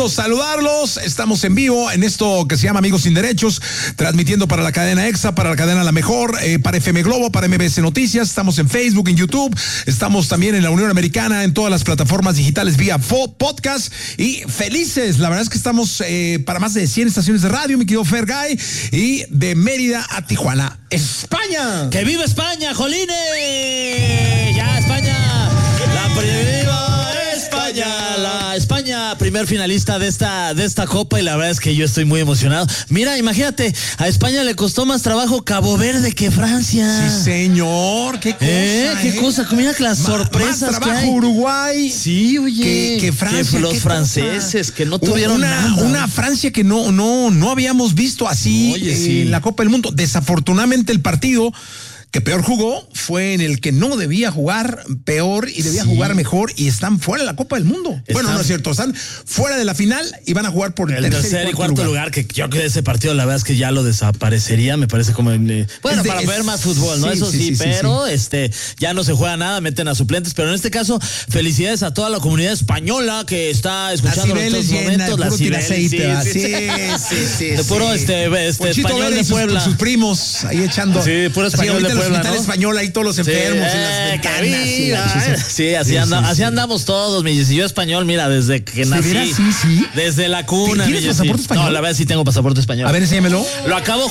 gusto saludarlos. Estamos en vivo en esto que se llama Amigos Sin Derechos, transmitiendo para la cadena EXA, para la cadena La Mejor, para FM Globo, para MBS Noticias. Estamos en Facebook, en YouTube. Estamos también en la Unión Americana, en todas las plataformas digitales vía podcast. Y felices, la verdad es que estamos para más de 100 estaciones de radio, mi querido Fergay. Y de Mérida a Tijuana, España. ¡Que viva España, jolines! ¡Ya, España! ¡La viva España! La España, primer finalista de esta copa, y la verdad es que yo estoy muy emocionado. Mira, imagínate, a España le costó más trabajo Cabo Verde que Francia. Sí, señor, qué cosa. Qué cosa, mira las sorpresas más trabajo que hay. Uruguay. Sí, oye. Que Francia. Que los franceses, que no tuvieron nada. Una Francia que no habíamos visto así. Oye, sí. En la Copa del Mundo. Desafortunadamente el partido que peor jugó fue en el que no debía jugar peor y debía jugar mejor, y están fuera de la Copa del Mundo. Bueno, no es cierto, están fuera de la final y van a jugar por el tercer y cuarto lugar. Que yo creo que ese partido la verdad es que ya lo desaparecería, me parece como para ver más fútbol, ¿no? Eso sí, pero ya no se juega nada, meten a suplentes, pero en este caso felicidades a toda la comunidad española que está escuchando en estos momentos. La Cibeles, sí. De puro español de Puebla. Sus primos ahí echando. Sí, puro español de Puebla. Hospital Español, ahí todos los enfermos en las ventanas. Así andamos todos, mi Jessy. Yo español, mira, desde que nací. Desde la cuna. ¿Tienes pasaporte español? No, la verdad sí tengo pasaporte español. A ver, enséñamelo. Lo acabo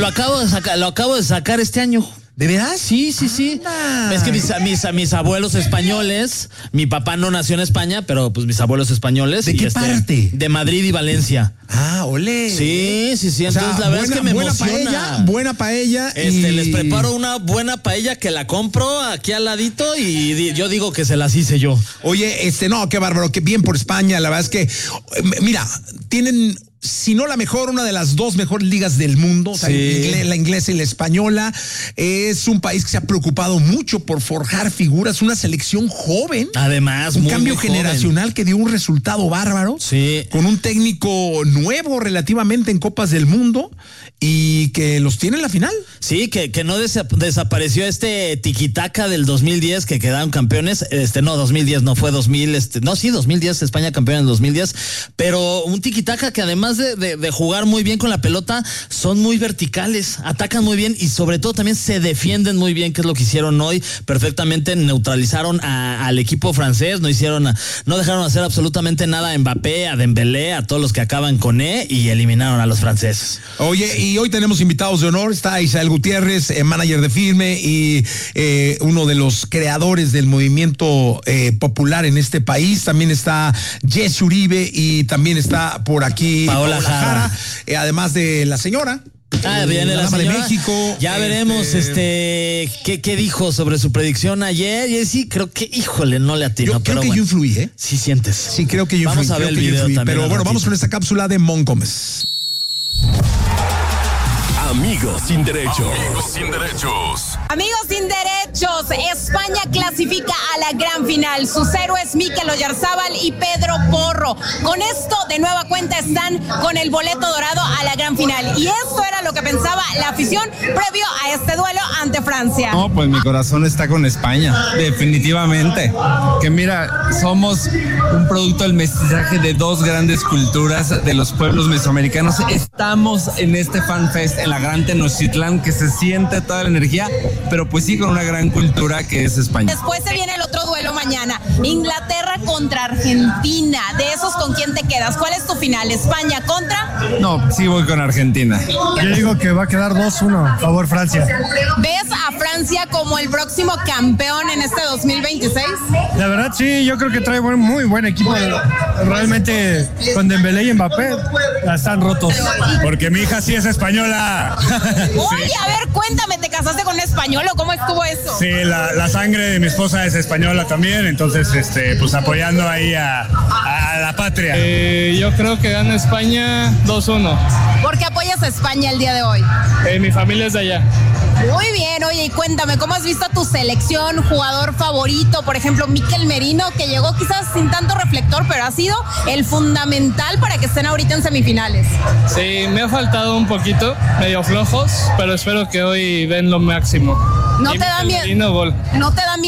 de sacar este año. ¿De verdad? Sí. Es que mis abuelos españoles, mi papá no nació en España, pero pues mis abuelos españoles. ¿De qué parte? De Madrid y Valencia. Ah, ole. Sí. Entonces la verdad es que me emociona. Buena paella. Les preparo una buena paella que la compro aquí al ladito y yo digo que se las hice yo. Oye, no, qué bárbaro, qué bien por España. La verdad es que, mira, tienen, si no la mejor, una de las dos mejores ligas del mundo, o sea, la inglesa y la española. Es un país que se ha preocupado mucho por forjar figuras, una selección joven. Además, un cambio generacional que dio un resultado bárbaro. Sí. Con un técnico nuevo relativamente en Copas del Mundo y que los tiene en la final. Sí, que no desapareció tiquitaca del 2010 que quedaron campeones. 2010 no fue 2000, 2010, España campeona en 2010, pero un tiquitaca que además de jugar muy bien con la pelota, son muy verticales, atacan muy bien y sobre todo también se defienden muy bien, que es lo que hicieron hoy. Perfectamente neutralizaron al equipo francés, no dejaron hacer absolutamente nada a Mbappé, a Dembélé, a todos los que acaban con y eliminaron a los franceses. Oye, y hoy tenemos invitados de honor. Está Isael Gutiérrez, manager de Firme y uno de los creadores del movimiento popular en este país. También está Jess Uribe y también está por aquí Paola Jara, además de la señora. Viene la señora de México. Ya veremos qué dijo sobre su predicción ayer. Y sí, creo que, híjole, no le atinó. Yo creo que yo influí, ¿eh? Sí sientes. Sí, creo que yo influí. Vamos a ver el video también. Pero bueno, vamos con esta cápsula de Mon Gómez. Amigos sin derechos. Amigos sin derechos. Amigos sin derechos, España clasifica a la gran final. Sus héroes Mikel Oyarzábal y Pedro Porro. Con esto, de nueva cuenta, están con el boleto dorado a la gran final. Y esto era lo que pensaba la afición previo a este duelo ante Francia. No, pues mi corazón está con España, definitivamente. Que mira, somos un producto del mestizaje de dos grandes culturas de los pueblos mesoamericanos. Estamos en este Fan Fest en la Gran Tenochtitlán, que se siente toda la energía, pero pues sí con una gran cultura que es España. Después se viene el otro duelo mañana, Inglaterra contra Argentina. De esos, ¿con quién te quedas? ¿Cuál es tu final? ¿España contra? No, sí voy con Argentina. Yo digo que va a quedar 2-1, favor Francia. ¿Ves a Francia como el próximo campeón en este 2026? La verdad sí, yo creo que trae muy buen equipo. Realmente con Dembélé y Mbappé la están rotos. Porque mi hija sí es española. Oye, a ver, cuéntame, ¿te casaste con un español o cómo estuvo eso? Sí, la sangre de mi esposa es española también, entonces pues apoyando ahí a la patria. Yo creo que gana España 2-1. ¿Por qué apoyas a España el día de hoy? Mi familia es de allá. Muy bien, oye, y cuéntame, ¿cómo has visto a tu selección, jugador favorito? Por ejemplo, Mikel Merino, que llegó quizás sin tanto reflector, pero ha sido el fundamental para que estén ahorita en semifinales. Sí, me ha faltado un poquito, medio flojos, pero espero que hoy den lo máximo. ¿No te da miedo? ¿No te da miedo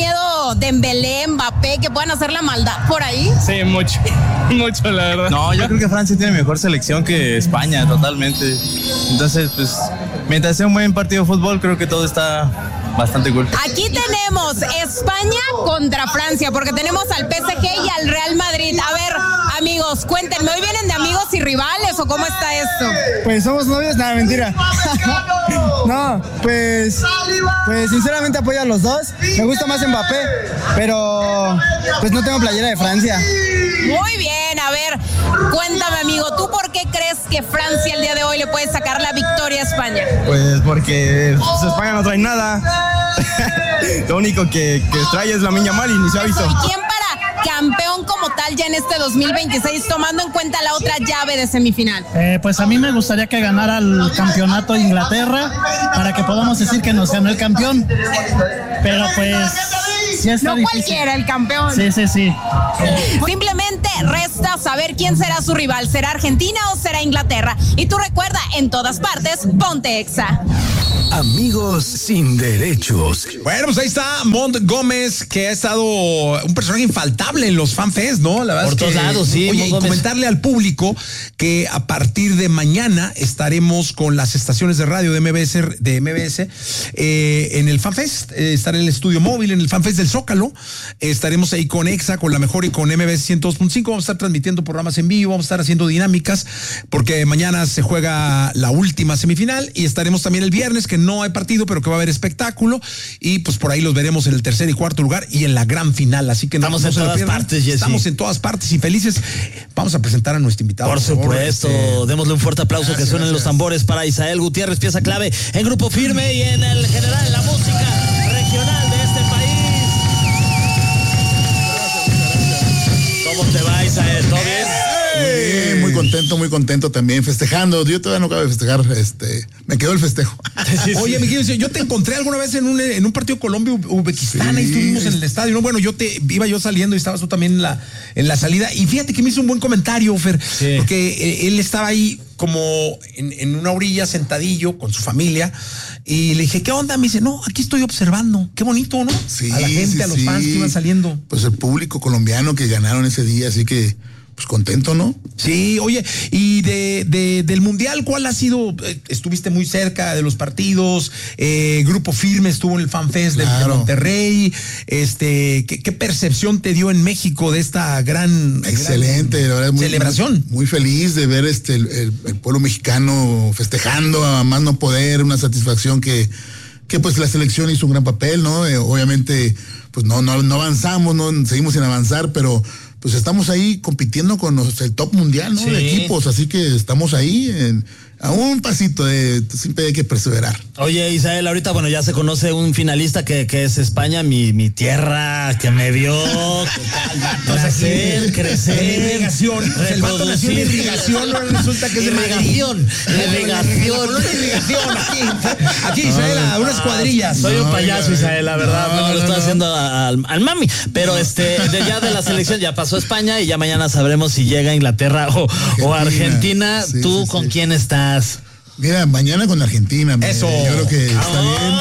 amigo? Dembélé, Mbappé, que puedan hacer la maldad por ahí. Sí, mucho, mucho, la verdad. No, yo creo que Francia tiene mejor selección que España, totalmente. Entonces, pues, mientras sea un buen partido de fútbol, creo que todo está bastante cool. Aquí tenemos España contra Francia, porque tenemos al PSG y al Real Madrid. A ver, amigos, cuéntenme, ¿hoy vienen de amigos y rivales o cómo está esto? Pues somos novios, nada, mentira. No, pues sinceramente apoyo a los dos. Me gusta más Mbappé, pero pues no tengo playera de Francia. Muy bien, a ver, cuéntame, amigo, ¿tú por qué crees que Francia el día de hoy le puede sacar la victoria a España? Pues porque España no trae nada. Lo único que trae es Lamine Yamal y ni se ha visto. ¿Y quién para campeón como tal ya en este 2026, tomando en cuenta la otra llave de semifinal? Pues a mí me gustaría que ganara el campeonato Inglaterra para que podamos decir que nos ganó el campeón. Pero pues sí está no difícil. Cualquiera el campeón. Sí. Simplemente resta saber quién será su rival. ¿Será Argentina o será Inglaterra? Y tú recuerda, en todas partes, ponte Exa. Amigos sin derechos. Bueno, pues ahí está Mont Gómez, que ha estado un personaje infaltable en los FanFest, ¿no? La verdad por todos lados, sí. Oye, y comentarle al público que a partir de mañana estaremos con las estaciones de radio de MBS en el FanFest. Estaré en el estudio móvil, en el FanFest del Zócalo. Estaremos ahí con Exa, con La Mejor y con MBS 102.5. Vamos a estar transmitiendo programas en vivo, vamos a estar haciendo dinámicas, porque mañana se juega la última semifinal y estaremos también el viernes, que no hay partido, pero que va a haber espectáculo, y pues por ahí los veremos en el tercer y cuarto lugar y en la gran final. Así que estamos en todas partes, Jessy. Estamos en todas partes y felices. Vamos a presentar a nuestro invitado. Por supuesto, démosle un fuerte aplauso. Gracias, que suenen los tambores para Isael Gutiérrez, pieza clave en Grupo Firme y en el general la música regional de este país. ¿Cómo te va, Isael? ¿Todo bien? Muy contento también, festejando. Yo todavía no acabo de festejar, me quedó el festejo. Oye, mi querido, yo te encontré alguna vez en un partido Colombia-Uzbekistán, ahí estuvimos en el estadio, ¿no? Bueno, iba yo saliendo y estabas tú también en la salida, y fíjate que me hizo un buen comentario, Fer, porque él estaba ahí como en una orilla sentadillo con su familia, y le dije, ¿qué onda? Me dice, no, aquí estoy observando. Qué bonito, ¿no? Sí, a la gente, a los fans que iban saliendo. Pues el público colombiano que ganaron ese día, así que pues contento, ¿no? Sí, oye, y del Mundial, ¿cuál ha sido? Estuviste muy cerca de los partidos, Grupo Firme estuvo en el FanFest de Monterrey, ¿qué percepción te dio en México de esta gran excelente, la verdad, celebración? Muy feliz de ver el pueblo mexicano festejando a más no poder, una satisfacción que pues la selección hizo un gran papel, ¿no? Obviamente, pues no avanzamos, no seguimos sin avanzar, pero pues estamos ahí compitiendo con el top mundial, ¿no? Sí. De equipos, así que estamos ahí a un pasito siempre hay que perseverar. Oye, Isael, ahorita, bueno, ya se conoce un finalista que es España, mi tierra, que me vio crecer, irrigación, reproducir, irrigación, no resulta que es irrigación. Aquí, Isael, a unas cuadrillas. Soy un payaso, Isael, la verdad, no lo estoy haciendo al mami, pero ya de la selección ya pasó España y ya mañana sabremos si llega Inglaterra o Argentina. Sí, ¿tú con quién estás? Mira, mañana con Argentina. Eso. Yo creo que está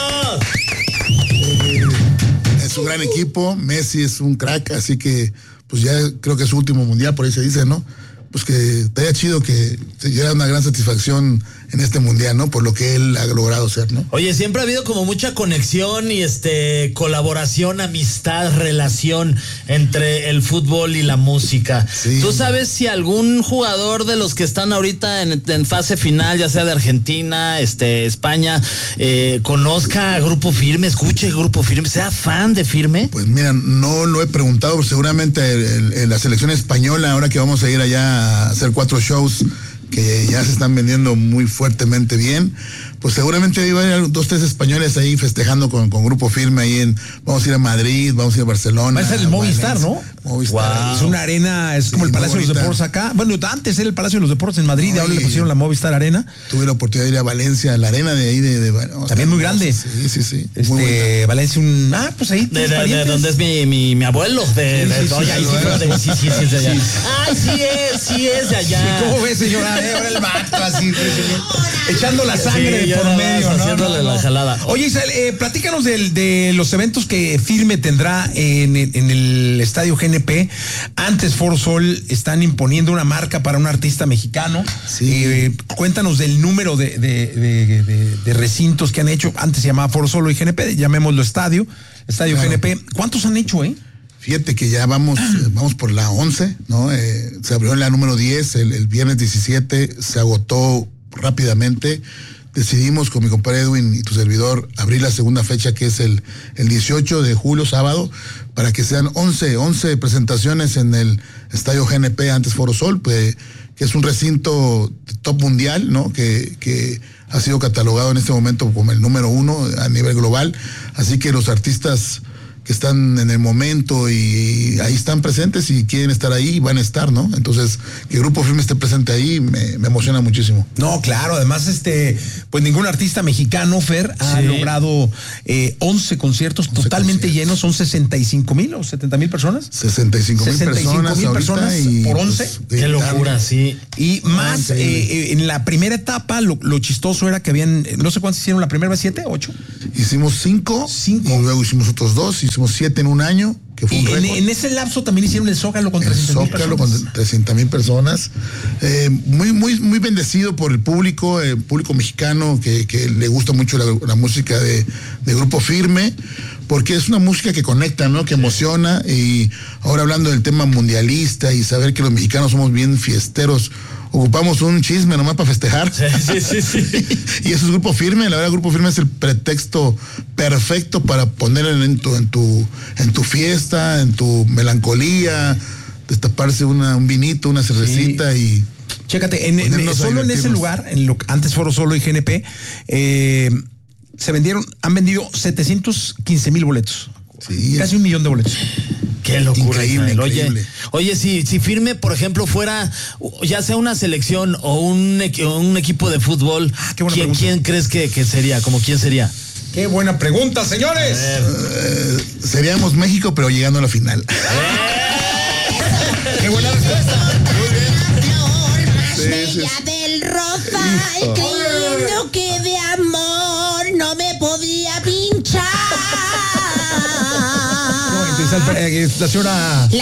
bien. Es un gran equipo. Messi es un crack, así que pues ya creo que es su último mundial, por ahí se dice, ¿no? Pues que estaría chido que se diera una gran satisfacción en este mundial, ¿no? Por lo que él ha logrado ser, ¿no? Oye, siempre ha habido como mucha conexión y colaboración, amistad, relación entre el fútbol y la música. Sí. ¿Tú sabes si algún jugador de los que están ahorita en fase final, ya sea de Argentina, España, conozca a Grupo Firme, escuche Grupo Firme, sea fan de Firme? Pues mira, no lo he preguntado, seguramente la selección española, ahora que vamos a ir allá a hacer 4 shows que ya se están vendiendo muy fuertemente bien, pues seguramente iba a haber 2, 3 españoles ahí festejando con Grupo Firme ahí vamos a ir a Madrid, vamos a ir a Barcelona. Va a ser el Movistar, ¿no? Movistar. Wow. Es una arena, es como el Palacio de los Deportes acá. Bueno, antes era el Palacio de los Deportes en Madrid, ahora le pusieron la Movistar Arena. Tuve la oportunidad de ir a Valencia, la arena de ahí también muy grande. Sí. Valencia, pues ahí. De donde es mi abuelo. Sí es de allá. ¿Cómo ves, señora? Ahora el vato así, echando la sangre. por medio, ¿no? Haciéndole la jalada. Oye, Isabel, platícanos de los eventos que Firme tendrá en el Estadio GNP. Antes Foro Sol están imponiendo una marca para un artista mexicano. Sí. Cuéntanos del número de recintos que han hecho. Antes se llamaba Foro Sol y GNP, llamémoslo Estadio claro. GNP. ¿Cuántos han hecho, Fíjate que ya vamos por la 11, ¿no? Se abrió en la número 10, el viernes 17, se agotó rápidamente. Decidimos con mi compadre Edwin y tu servidor abrir la segunda fecha, que es el 18 de julio, sábado, para que sean 11 presentaciones en el Estadio GNP, antes Foro Sol, pues, que es un recinto top mundial, ¿no? Que ha sido catalogado en este momento como el número 1 a nivel global. Así que los artistas que están en el momento y ahí están presentes y quieren estar ahí, van a estar, ¿no? Entonces, que el Grupo Firme esté presente ahí me emociona muchísimo. No, claro, además, pues ningún artista mexicano, Fer, ha logrado 11 conciertos totalmente llenos, son 65,000 o 70,000 personas. 65,000 personas por 11. Pues, qué locura, sí. Y más, en la primera etapa, lo chistoso era que habían, no sé cuántos hicieron la primera vez, 7, 8. Hicimos 5 y luego hicimos otros 2, hicimos 7 en un año, que fue un récord. En ese lapso también hicieron el Zócalo con 300,000 personas. El Zócalo con 300,000 personas. Muy bendecido por el público mexicano que le gusta mucho la música de Grupo Firme, porque es una música que conecta, ¿no? Que emociona. Y ahora hablando del tema mundialista y saber que los mexicanos somos bien fiesteros, ocupamos un chisme nomás para festejar. Sí. Y eso es Grupo Firme. La verdad, Grupo Firme es el pretexto perfecto para poner en tu fiesta, en tu melancolía, destaparse un vinito, una cervecita y... Chécate, solo en ese lugar, antes Foro Solo y GNP, han vendido 715,000 boletos. Sí, casi 1 millón de boletos. Qué locura, increíble. Oye, si Firme, por ejemplo, fuera ya sea una selección o un equipo de fútbol, ¿quién crees que sería? ¿Como quién sería? Qué buena pregunta, señores. Seríamos México, pero llegando a la final. Qué buena respuesta. Del Rosal, creyendo que de amor no me podía pinchar. La señora...